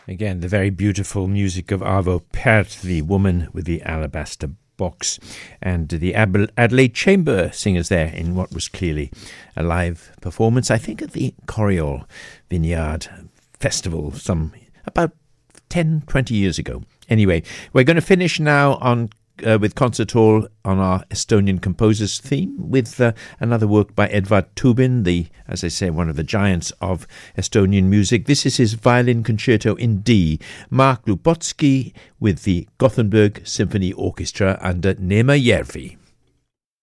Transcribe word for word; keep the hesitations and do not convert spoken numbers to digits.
Again, the very beautiful music of Arvo Pärt, the woman with the alabaster box, and the Adelaide Chamber Singers there in what was clearly a live performance, I think, at the Coriol Vineyard Festival some about ten, twenty years ago. Anyway, we're going to finish now on Uh, with Concert Hall on our Estonian composers theme with uh, another work by Edvard Tubin, the, as I say, one of the giants of Estonian music. This is his violin concerto in D. Mark Lubotsky with the Gothenburg Symphony Orchestra under Neema Järvi.